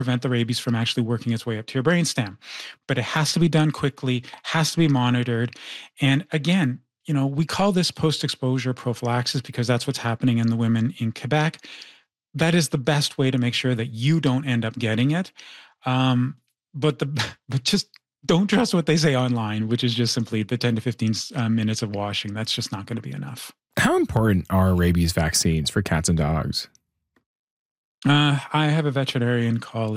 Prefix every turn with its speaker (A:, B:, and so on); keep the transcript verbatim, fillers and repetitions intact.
A: prevent the rabies from actually working its way up to your brainstem. But it has to be done quickly, has to be monitored. And again, you know, we call this post-exposure prophylaxis because that's what's happening in the women in Quebec. That is the best way to make sure that you don't end up getting it. Um, but the but just don't trust what they say online, which is just simply the ten to fifteen uh, minutes of washing. That's just not going to be enough.
B: How important are rabies vaccines for cats and dogs?
A: Uh, I have a veterinarian colleague